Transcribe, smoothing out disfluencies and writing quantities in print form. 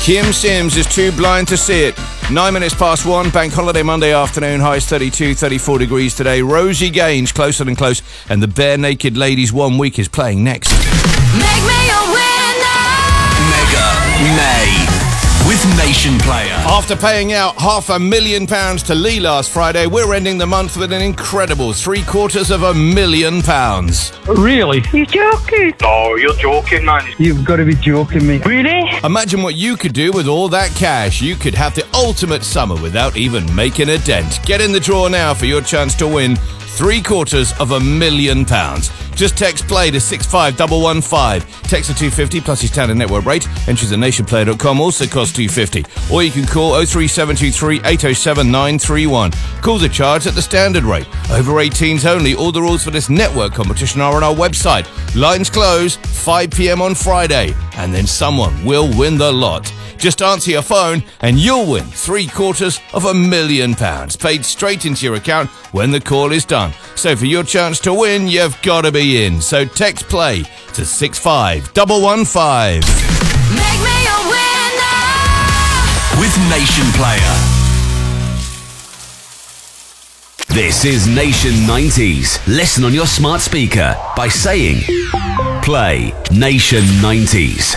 Kim Sims is too blind to see it. 9 minutes past 1, bank holiday Monday afternoon, highs 32, 34 degrees today. Rosie Gaines, Closer Than Close, and the Bare Naked Ladies 1 Week is playing next. Make me a winner! Mega May with Nation Player. After paying out £500,000 to Lee last Friday, we're ending the month with an incredible £750,000. Really? You're joking? Oh, you're joking, man. You've got to be joking me. Really? Imagine what you could do with all that cash. You could have the ultimate summer without even making a dent. Get in the draw now for your chance to win £750,000. Just text play to 65115. Text to 250 plus your standard network rate. Entries at nationplayer.com also cost $2.50. Or you can call 03723 807 931. Calls are charged at the standard rate. Over 18s only. All the rules for this network competition are on our website. Lines close 5 p.m. on Friday. And then someone will win the lot. Just answer your phone and you'll win £750,000 paid straight into your account when the call is done. So for your chance to win, you've got to be in. So text play to 65115. Make me a winner! With Nation Player. This is Nation 90s. Listen on your smart speaker by saying, play Nation 90s.